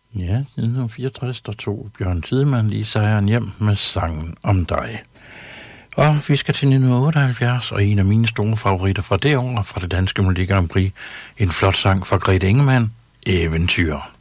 Ja, 1964, der tog Bjørn Tidemand lige sejren hjem med sangen om dig. Og vi skal til 1978, og en af mine store favoritter fra det år, fra det danske Melodi Grand Prix, en flot sang fra Grete Ingemann, Eventyr.